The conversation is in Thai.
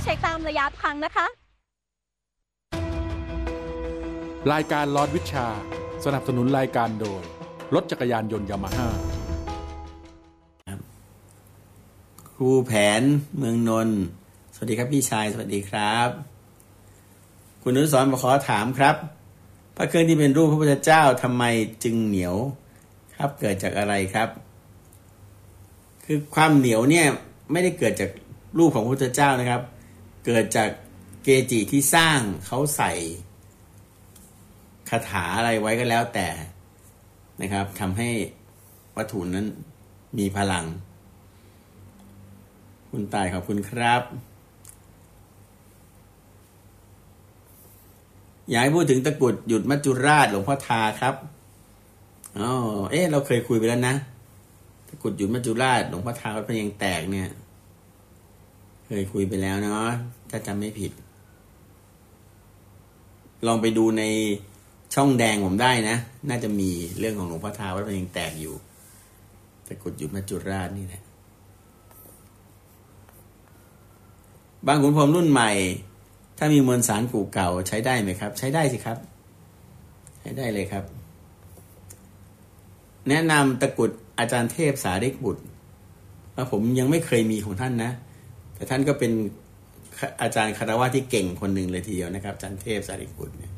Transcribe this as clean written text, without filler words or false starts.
ช็คตามระยะพังนะคะรายการลอดวิชาสนับสนุนรายการโดยรถจักรยานยนต์ยามาฮ่าครูแผนเมืองนนท์สวัสดีครับพี่ชายสวัสดีครับคุณอนุสรณ์มาขอถามครับพระเครื่องที่เป็นรูปพระพุทธเจ้าทำไมจึงเหนียวครับเกิดจากอะไรครับคือความเหนียวเนี่ยไม่ได้เกิดจากรูปของพระพุทธเจ้านะครับเกิดจากเกจิที่สร้างเขาใส่คาถาอะไรไว้ก็แล้วแต่นะครับทำให้วัตถุนั้นมีพลังคุณตายขอบคุณครับอยากให้พูดถึงตะกรุดหยุดมัจจุราชหลวงพ่อทาครับเราเคยคุยไปแล้วนะตะกรุดหยุดมัจจุราชหลวงพ่อทาวัดพระยังแตกเนี่ยเคยคุยไปแล้วเนาะถ้าจำไม่ผิดลองไปดูในช่องแดงผมได้นะน่าจะมีเรื่องของหลวงพ่อทาวัดพระยังแตกอยู่ตะกรุดหยุดมัจจุราชนี่แหละบางขุนพรหมรุ่นใหม่ถ้ามีมวลสารกู่เก่าใช้ได้ไหมครับใช้ได้สิครับใช้ได้เลยครับแนะนำตะกรุดอาจารย์เทพสาริกบุตรผมยังไม่เคยมีของท่านนะแต่ท่านก็เป็นอาจารย์คารวะที่เก่งคนหนึ่งเลยทีเดียวนะครับอาจารย์เทพสาริกบุตรเนี่ย